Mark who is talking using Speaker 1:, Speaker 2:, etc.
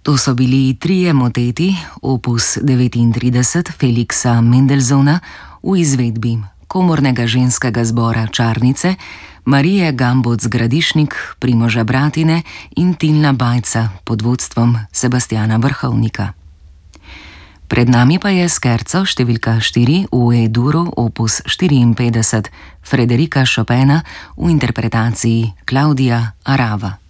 Speaker 1: To so bili trije moteti, opus 39 Feliksa Mendelssohna v izvedbi Komornega ženskega zbora Čarnice, Marije Gamboc-Gradišnik, Primoža Bratine in Tilna Bajca pod vodstvom Sebastiana Vrhovnika. Pred nami pa je skerco številka 4 v E-duru opus 54 Frederika Chopina v interpretaciji Claudia Arrava.